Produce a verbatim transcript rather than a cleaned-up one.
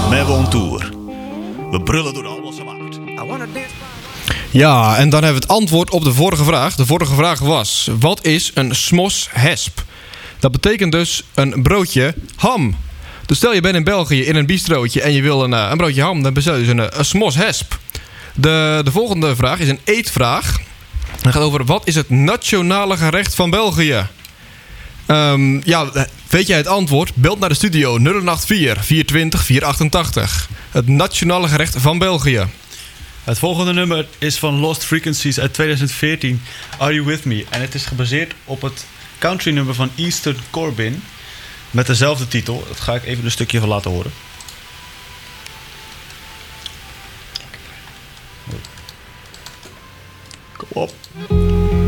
Met on tour. We brullen door de Alblasse markt. Ja, en dan hebben we het antwoord op de vorige vraag. De vorige vraag was: wat is een smos-hesp? Dat betekent dus een broodje ham. Dus stel je bent in België in een bistrootje en je wil een, een broodje ham, dan bestel je dus een, een smos-hesp. De, de volgende vraag is een eetvraag. Het gaat over: wat is het nationale gerecht van België? Um, ja, weet jij het antwoord? Belt naar de studio nul acht vier, vier twintig, vier achtentachtig. Het nationale gerecht van België. Het volgende nummer is van Lost Frequencies uit tweeduizend veertien. Are You With Me? En het is gebaseerd op het country nummer van Eastern Corbin met dezelfde titel. Dat ga ik even een stukje van laten horen.